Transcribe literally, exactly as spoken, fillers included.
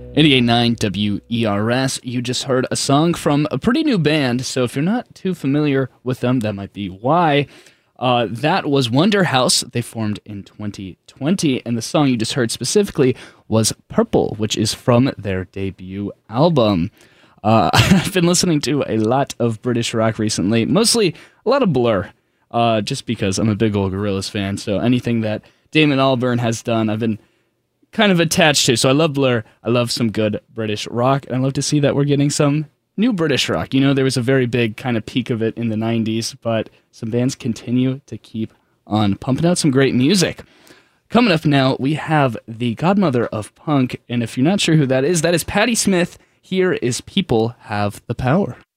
eighty-eight point nine W E R S. You just heard a song from a pretty new band, so if you're not too familiar with them, that might be why. Uh, that was Wonder House. They formed in twenty twenty, and the song you just heard specifically was Purple, which is from their debut album. Uh, I've been listening to a lot of British rock recently, mostly a lot of Blur, uh, just because I'm a big old Gorillaz fan, so anything that Damon Albarn has done, I've been kind of attached to. So I love Blur, I love some good British rock, and I love to see that we're getting some new British rock. You know, there was a very big kind of peak of it in the nineties, but some bands continue to keep on pumping out some great music. Coming up now, we have the godmother of punk, and if you're not sure who that is, that is Patti Smith. Here is People Have the Power.